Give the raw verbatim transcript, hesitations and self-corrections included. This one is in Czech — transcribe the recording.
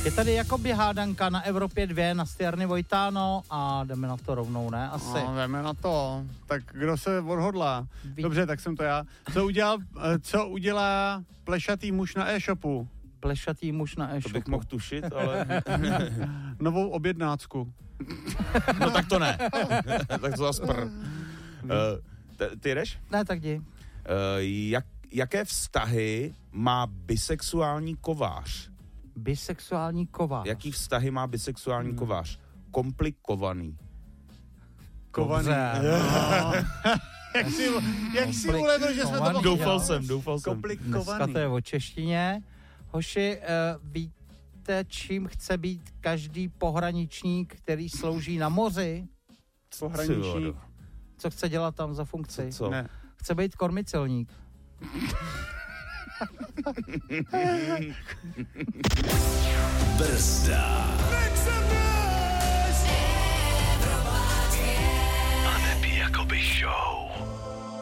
Je tady jakoby hádanka na Evropě dvě, na Stjarny Vojtáno a jdeme na to rovnou, ne? Asi. No, jdeme na to. Tak kdo se odhodlá? Dobře, tak jsem to já. Co udělal, co udělá plešatý muž na e-shopu? Plešatý muž na e-shopu. To bych mohl tušit, ale... Novou objednácku. No tak to ne. Tak to zase prr. Uh, t- ty jdeš? Ne, tak jdi. Uh, jak, jaké vztahy má bisexuální kovář? Bisexuální kovář. Jaký vztahy má bisexuální hmm. kovář? Komplikovaný. Kovaný. No. jak si, jak si uledl, že jsme to... Doufal jsem, doufal jsem. Komplikovaný. Dneska to je o češtině. Hoši, uh, víte, čím chce být každý pohraničník, který slouží na moři? Pohraničník. Co chce dělat tam za funkci? Co? co? Ne. Chce být kormicilník. Brzda. A Nebí Jakoby Show.